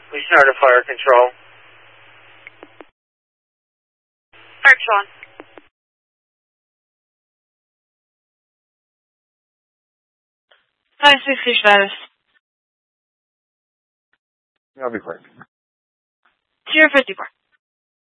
We started fire control. Fire control. 560 status. I'll be quick. 054.